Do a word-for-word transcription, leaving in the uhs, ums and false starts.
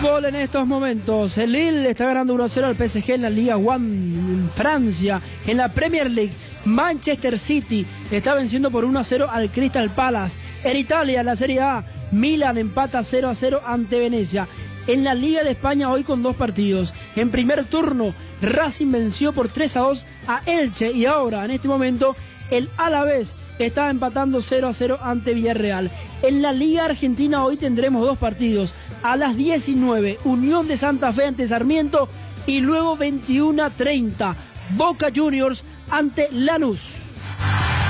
fútbol en estos momentos. El Lille está ganando uno a cero al P S G en la Liga uno en Francia. En la Premier League, Manchester City está venciendo por uno a cero al Crystal Palace. En Italia, en la Serie A, Milan empata cero a cero ante Venecia. En la Liga de España hoy con dos partidos. En primer turno, Racing venció por tres a dos a Elche. Y ahora, en este momento, el Alavés está empatando cero a cero ante Villarreal. En la Liga Argentina hoy tendremos dos partidos. A las diecinueve, Unión de Santa Fe ante Sarmiento. Y luego veintiuno a treinta, Boca Juniors ante Lanús.